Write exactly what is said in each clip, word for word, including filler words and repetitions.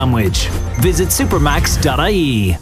sandwich. Visit supermax dot I E.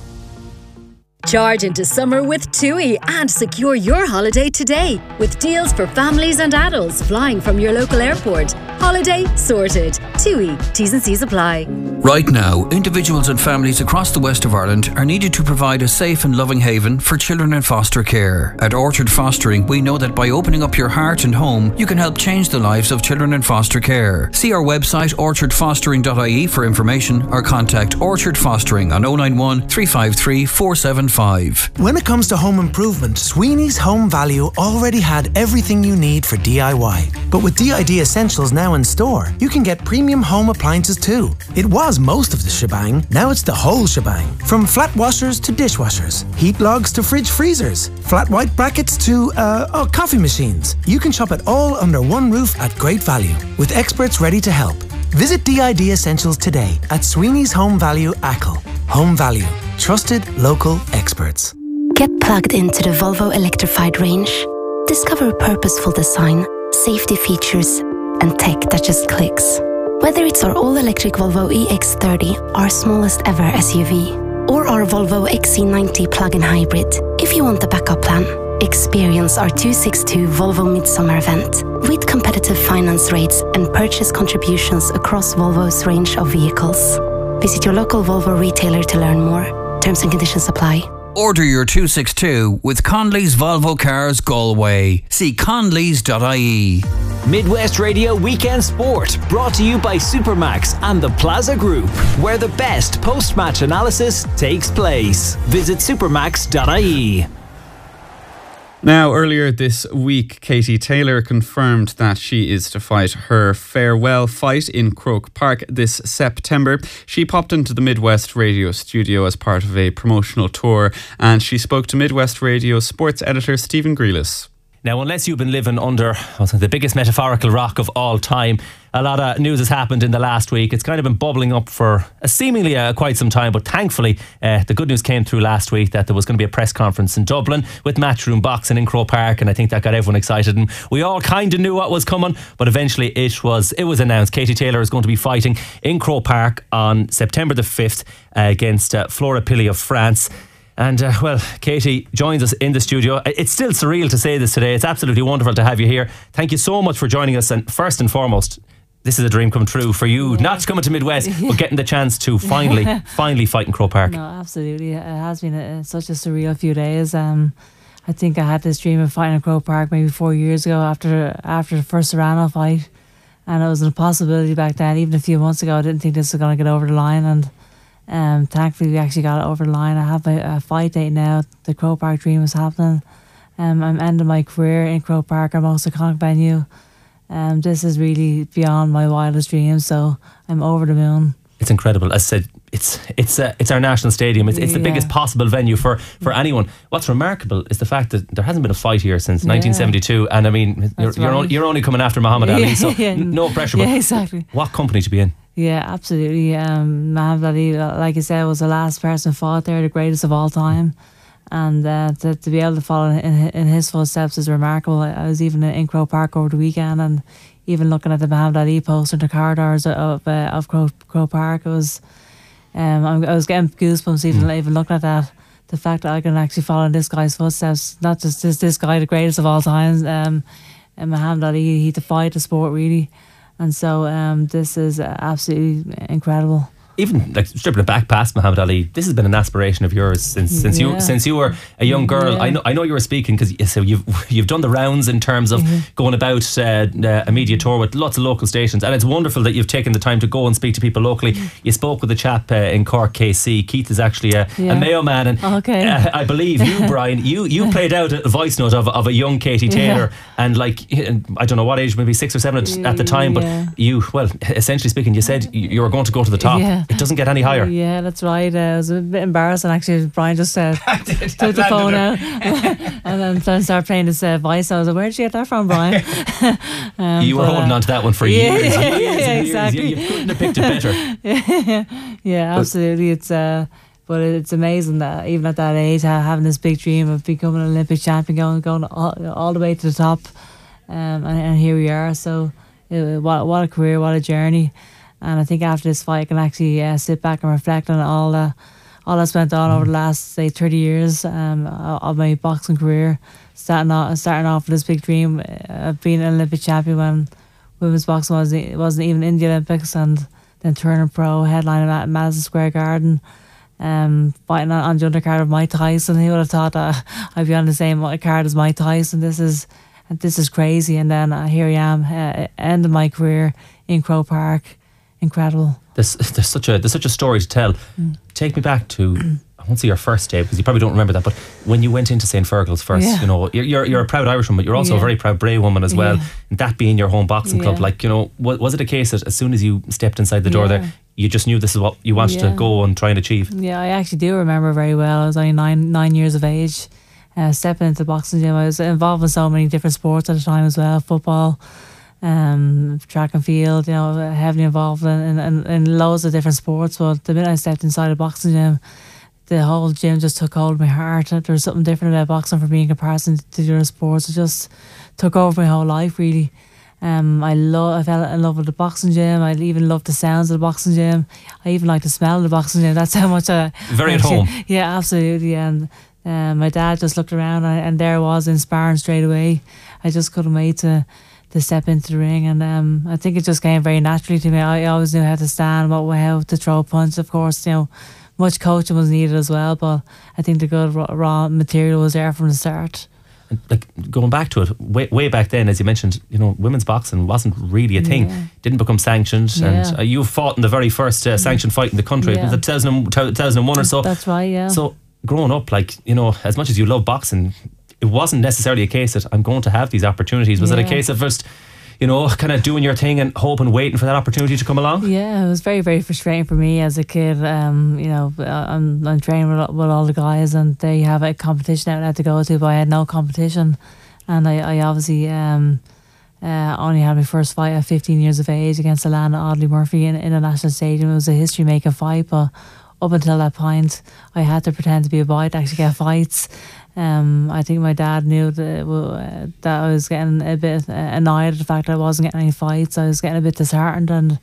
Charge into summer with TUI and secure your holiday today with deals for families and adults flying from your local airport. Holiday sorted. TUI. T's and C's apply. Right now, individuals and families across the west of Ireland are needed to provide a safe and loving haven for children in foster care. At Orchard Fostering, we know that by opening up your heart and home, you can help change the lives of children in foster care. See our website orchard fostering dot I E for information or contact Orchard Fostering on oh nine one, three five three, four seven five. When it comes to home improvement, Sweeney's Home Value already had everything you need for D I Y. But with D I D Essentials now in store, you can get premium home appliances too. It was most of the shebang, now it's the whole shebang. From flat washers to dishwashers, heat logs to fridge freezers, flat white brackets to, uh, oh, coffee machines. You can shop it all under one roof at great value, with experts ready to help. Visit D I D Essentials today at Sweeney's Home Value Achill. Home Value. Trusted local experts. Get plugged into the Volvo electrified range. Discover purposeful design, safety features, and tech that just clicks. Whether it's our all-electric Volvo E X thirty, our smallest ever S U V, or our Volvo X C ninety plug-in hybrid, if you want the backup plan, experience our two sixty-two Volvo Midsummer event with competitive finance rates and purchase contributions across Volvo's range of vehicles. Visit your local Volvo retailer to learn more. Terms and conditions apply. Order your two sixty-two with Conley's Volvo Cars Galway. See conleys dot I E. Midwest Radio Weekend Sport, brought to you by Supermax and the Plaza Group, where the best post-match analysis takes place. Visit supermax dot I E. Now, earlier this week, Katie Taylor confirmed that she is to fight her farewell fight in Croke Park this September. She popped into the Midwest Radio studio as part of a promotional tour, and she spoke to Midwest Radio sports editor Stephen Grealis. Now, unless you've been living under the biggest metaphorical rock of all time, a lot of news has happened in the last week. It's kind of been bubbling up for a seemingly uh, quite some time, but thankfully uh, the good news came through last week that there was going to be a press conference in Dublin with Matchroom Boxing in Croke Park, and I think that got everyone excited, and we all kind of knew what was coming, but eventually it was it was announced. Katie Taylor is going to be fighting in Croke Park on September the fifth uh, against uh, Flora Pili of France. And, uh, well, Katie joins us in the studio. It's still surreal to say this today. It's absolutely wonderful to have you here. Thank you so much for joining us. And first and foremost, this is a dream come true for you. Yeah. Not coming to Midwest, yeah. but getting the chance to finally, finally fight in Croke Park. No, absolutely. It has been a, such a surreal few days. Um, I think I had this dream of fighting in Croke Park maybe four years ago after after the first Serrano fight. And it was an impossibility back then. Even a few months ago, I didn't think this was going to get over the line. And Um, thankfully we actually got it over the line. I have a, a fight date now. The Croke Park dream is happening. Um, I'm ending my career in Croke Park, our most iconic venue. Um, this is really beyond my wildest dreams, so I'm over the moon. It's incredible. As I said, it's it's uh, it's our national stadium. It's, it's the yeah. biggest possible venue for, for anyone. What's remarkable is the fact that there hasn't been a fight here since yeah. nineteen seventy-two, and I mean, you're you're, right. only, you're only coming after Muhammad Ali, so yeah. no pressure. Yeah, but exactly. What company to be in? Yeah, absolutely. Um, Muhammad Ali, like I said, was the last person fought there, the greatest of all time. And uh, to, to be able to follow in, in his footsteps is remarkable. I, I was even in Croke Park over the weekend, and even looking at the Muhammad Ali poster in the corridors of uh, of Croke, Croke Park, it was, um, I was getting goosebumps even, mm. even looking at that. The fact that I can actually follow in this guy's footsteps, not just this, this guy, the greatest of all time, um, and Muhammad Ali, he defied the sport really. And so um, this is absolutely incredible. Even like stripping it back past Muhammad Ali, this has been an aspiration of yours since since yeah. you since you were a young girl. Yeah. I know I know you were speaking because so you've you've done the rounds in terms of mm-hmm. going about uh, a media tour with lots of local stations, and it's wonderful that you've taken the time to go and speak to people locally. You spoke with a chap uh, in Cork, K C. Keith is actually a, yeah. a Mayo man, and okay. uh, I believe you, Brian, you you played out a voice note of of a young Katie Taylor, yeah. and like I don't know what age, maybe six or seven at, at the time, but yeah. you well essentially speaking, you said you were going to go to the top. Yeah. It doesn't get any higher. Yeah, that's right. Uh, it was a bit embarrassing actually. Brian just uh, took the phone out and then started playing this uh, voice. I was like, where did you get that from, Brian? um, you were but, holding uh, on to that one for yeah, years, yeah, and years, yeah, and exactly. years. You, you couldn't have picked it better. yeah, yeah, absolutely. It's uh, but it's amazing that even at that age, having this big dream of becoming an Olympic champion, going going all, all the way to the top, um, and, and here we are. So, uh, what what a career, what a journey. And I think after this fight, I can actually uh, sit back and reflect on all the all that's went on mm. over the last, say, thirty years um, of my boxing career. Starting off, starting off with this big dream of being an Olympic champion when women's boxing wasn't, wasn't even in the Olympics, and then turning pro, headlining at Madison Square Garden, um, fighting on, on the undercard of Mike Tyson. Who would have thought that I'd be on the same card as Mike Tyson? This is this is crazy. And then uh, here I am, uh, ending my career in Croke Park. Incredible. There's, there's such a there's such a story to tell. Mm. Take me back to I won't say your first day because you probably don't remember that, but when you went into Saint Fergal's first, yeah. you know, you're, you're you're a proud Irishwoman, but you're also yeah. a very proud Bray woman as well. Yeah. And that being your home boxing yeah. club, like, you know, was, was it a case that as soon as you stepped inside the door yeah. there, you just knew this is what you wanted yeah. to go and try and achieve? Yeah, I actually do remember very well. I was only nine nine years of age, uh, stepping into the boxing gym. I was involved in so many different sports at the time as well, football, um, track and field, you know, heavily involved in, in, in loads of different sports. But the minute I stepped inside a boxing gym, the whole gym just took hold of my heart. There was something different about boxing for me in comparison to the other sports. It just took over my whole life, really. Um, I love. I fell in love with the boxing gym. I even loved the sounds of the boxing gym. I even liked the smell of the boxing gym. That's how much I very at home. Yeah, absolutely. And um, my dad just looked around, and, and there I was in sparring straight away. I just couldn't wait to to step into the ring, and um, I think it just came very naturally to me. I always knew how to stand, what how to throw a punch. Of course, you know, much coaching was needed as well, but I think the good raw, raw material was there from the start. And like going back to it, way, way back then, as you mentioned, you know, women's boxing wasn't really a thing. Yeah. Didn't become sanctioned, yeah. and uh, you fought in the very first uh, sanctioned fight in the country. Yeah. It was the two thousand one or so. That's right, yeah. So growing up, like, you know, as much as you love boxing, it wasn't necessarily a case that I'm going to have these opportunities. Was yeah. it a case of first, you know, kind of doing your thing and hoping, waiting for that opportunity to come along? Yeah, it was very, very frustrating for me as a kid. Um, you know, I'm, I'm training with, with all the guys, and they have a competition out there to go to, but I had no competition, and I, I obviously um, uh, only had my first fight at fifteen years of age against Alana Audley Murphy in, in a national stadium. It was a history-making fight, but up until that point, I had to pretend to be a boy to actually get fights. Um, I think my dad knew that, uh, that I was getting a bit annoyed at the fact that I wasn't getting any fights. I was getting a bit disheartened, and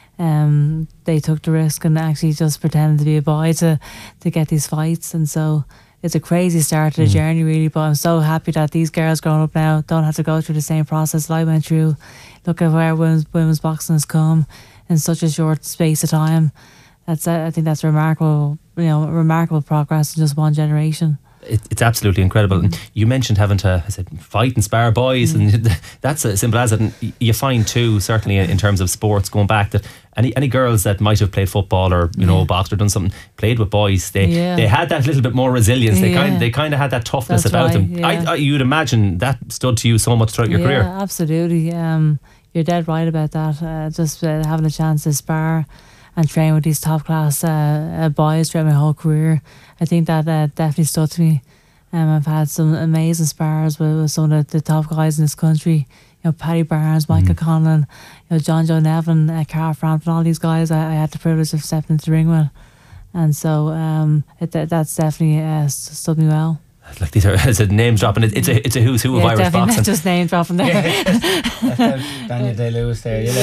um, they took the risk and actually just pretended to be a boy to, to get these fights. And so it's a crazy start to the mm. journey, really. But I'm so happy that these girls growing up now don't have to go through the same process that I went through. Look at where women's, women's boxing has come in such a short space of time. That's I think that's remarkable, you know, remarkable progress in just one generation. It, it's absolutely incredible. Mm. And you mentioned having to, I said, fight and spar boys, mm. and that's as simple as it. And you find too, certainly in terms of sports, going back, that any any girls that might have played football or, you know, yeah. boxed or done something, played with boys, they yeah. they had that little bit more resilience. They yeah. kind they kind of had that toughness that's about right, them. Yeah. I, I, you'd imagine that stood to you so much throughout your yeah, career. Absolutely. Um, you're dead right about that. Uh, just uh, having a chance to spar and train with these top class uh, uh, boys throughout my whole career, I think that uh, definitely stood to me. Um, I've had some amazing spars with, with some of the, the top guys in this country. You know, Paddy Barnes, Michael mm. Conlon, you know, John Joe Nevin, uh, Carl Frampton, all these guys I, I had the privilege of stepping into the ring with. And so um, it, that's definitely uh, stood me well. Like these are, it's a name dropping. It's a it's a who's who yeah, of Irish definitely boxing. Not just name dropping there. Yeah. Daniel Day-Lewis there. You know?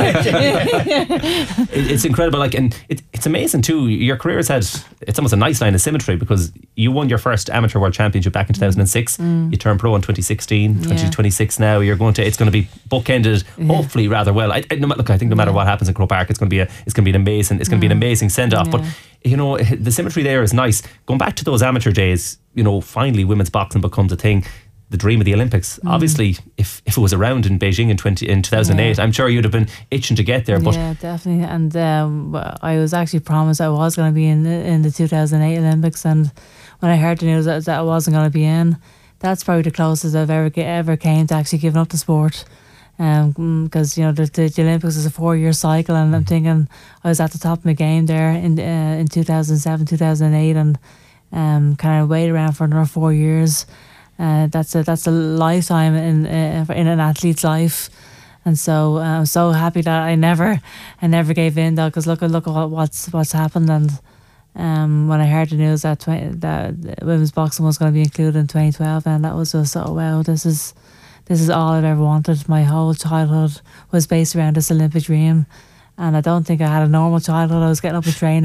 it, it's incredible. Like, and it, it's amazing too. Your career has had, it's almost a nice line of symmetry, because you won your first amateur world championship back in two thousand six. Mm. You turned pro in twenty sixteen. Yeah. twenty twenty-six now. You're going to. It's going to be bookended, yeah. hopefully rather well. I, I, no, look, I think no matter yeah. what happens in Croke Park, it's going to be a it's going to be an amazing it's going to mm. be an amazing send off. Yeah. But you know, the symmetry there is nice. Going back to those amateur days, you know, finally women's boxing becomes a thing. The dream of the Olympics. Mm. Obviously, if, if it was around in Beijing in twenty in two thousand eight, yeah. I'm sure you'd have been itching to get there. But yeah, definitely. And um, I was actually promised I was going to be in the, in the two thousand eight Olympics, and when I heard the news that, that I wasn't going to be in, that's probably the closest I've ever ever came to actually giving up the sport. Um, because you know the, the, the Olympics is a four year cycle, and I'm thinking I was at the top of my game there in uh, in two thousand seven, two thousand eight, and um, kind of wait around for another four years. Uh, that's a that's a lifetime in uh, in an athlete's life, and so uh, I'm so happy that I never I never gave in, though, because look at look at what, what's what's happened. And um, when I heard the news that twenty, that women's boxing was going to be included in twenty twelve, and that was just, oh wow, this is. This is all I've ever wanted. My whole childhood was based around this Olympic dream, And I don't think I had a normal childhood. I was getting up and training